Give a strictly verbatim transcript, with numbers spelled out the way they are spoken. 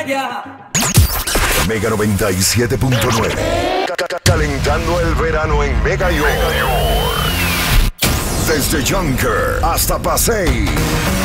ya. Mega noventa y siete punto nueve. Calentando el verano en Mega York. Desde Junker hasta Pasay.